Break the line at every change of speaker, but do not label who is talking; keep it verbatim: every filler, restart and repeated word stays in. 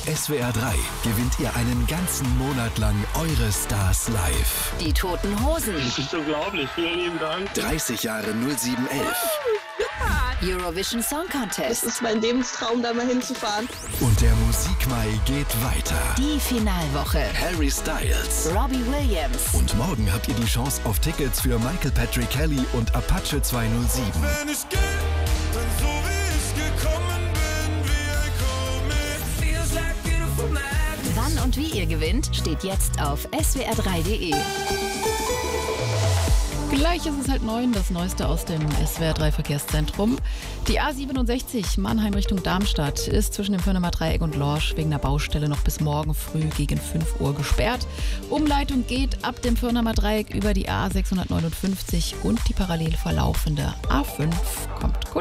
S W R drei gewinnt ihr einen ganzen Monat lang eure Stars live.
Die Toten Hosen.
Das ist unglaublich. Vielen lieben Dank.
dreißig Jahre null sieben elf.
Eurovision Song Contest.
Das ist mein Lebenstraum, da mal hinzufahren.
Und der Musikmai geht weiter.
Die Finalwoche.
Harry Styles.
Robbie Williams.
Und morgen habt ihr die Chance auf Tickets für Michael Patrick Kelly und Apache zweihundertsieben.
Wenn ich gehe, dann so wie ich gekommen bin, wie ein Komet. Feels like beautiful madness.
Wann und wie ihr gewinnt, steht jetzt auf S W R drei punkt de.
Gleich ist es halt neun, das Neueste aus dem S W R drei Verkehrszentrum. Die A siebenundsechzig Mannheim Richtung Darmstadt ist zwischen dem Firnemer Dreieck und Lorsch wegen der Baustelle noch bis morgen früh gegen fünf Uhr gesperrt. Umleitung geht ab dem Firnemer Dreieck über die A sechshundertneunundfünfzig und die parallel verlaufende A fünf kommt kurz